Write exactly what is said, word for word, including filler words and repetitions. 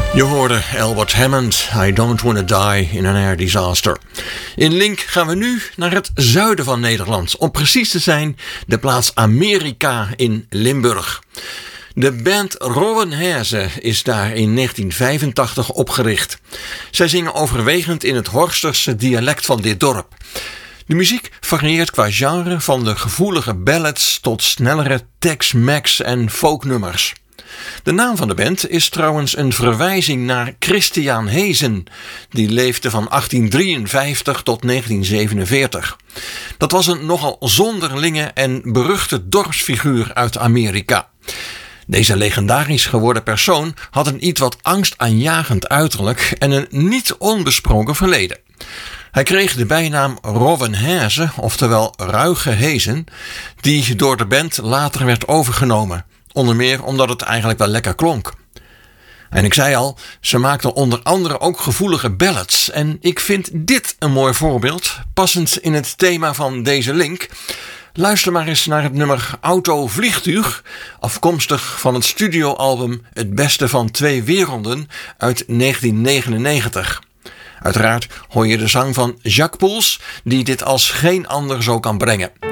Je hoorde Albert Hammond, I Don't Wanna Die in an Air Disaster. In Link gaan we nu naar het zuiden van Nederland. Om precies te zijn, de plaats Amerika in Limburg. De band Rowenheze is daar in negentien vijfentachtig opgericht. Zij zingen overwegend in het Horsterse dialect van dit dorp. De muziek varieert qua genre van de gevoelige ballads tot snellere Tex-Mex en folknummers. De naam van de band is trouwens een verwijzing naar Christiaan Hezen. Die leefde van achttien drieënvijftig tot negentien zevenenveertig. Dat was een nogal zonderlinge en beruchte dorpsfiguur uit Amerika. Deze legendarisch geworden persoon had een iets wat angstaanjagend uiterlijk en een niet onbesproken verleden. Hij kreeg de bijnaam Rowenheze, oftewel Ruige Hezen, die door de band later werd overgenomen. Onder meer omdat het eigenlijk wel lekker klonk. En ik zei al, ze maakten onder andere ook gevoelige ballads. En ik vind dit een mooi voorbeeld, passend in het thema van deze link. Luister maar eens naar het nummer Auto Vliegtuig, afkomstig van het studioalbum Het Beste van Twee Werelden uit negentien negenennegentig. Uiteraard hoor je de zang van Jacques Poels, die dit als geen ander zo kan brengen.